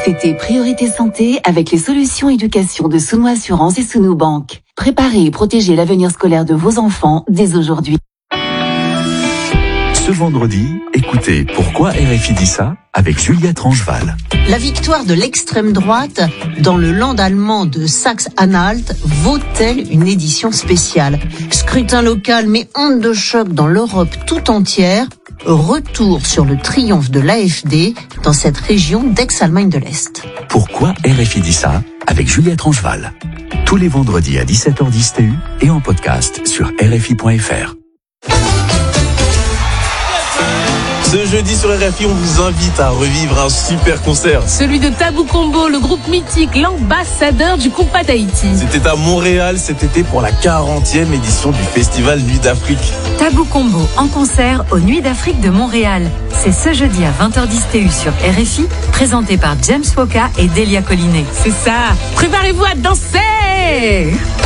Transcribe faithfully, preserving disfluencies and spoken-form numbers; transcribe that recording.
C'était Priorité Santé avec les solutions éducation de Souno Assurance et Souno Banque. Préparez et protégez l'avenir scolaire de vos enfants dès aujourd'hui. Ce vendredi, écoutez Pourquoi R F I dit ça avec Juliette Rangeval. La victoire de l'extrême droite dans le land allemand de Saxe-Anhalt vaut-elle une édition spéciale? Scrutin local mais onde de choc dans l'Europe tout entière. Retour sur le triomphe de l'A F D dans cette région d'ex-Allemagne de l'Est. Pourquoi R F I dit ça avec Juliette Rangeval. Tous les vendredis à dix-sept heures dix T U et en podcast sur R F I point F R. Ce jeudi sur R F I, on vous invite à revivre un super concert. Celui de Tabou Combo, le groupe mythique, l'ambassadeur du compas d'Haïti. C'était à Montréal cet été pour la quarantième édition du festival Nuit d'Afrique. Tabou Combo en concert aux Nuits d'Afrique de Montréal. C'est ce jeudi à vingt heures dix T U sur R F I, présenté par James Foka et Delia Collinet. C'est ça. Préparez-vous à danser!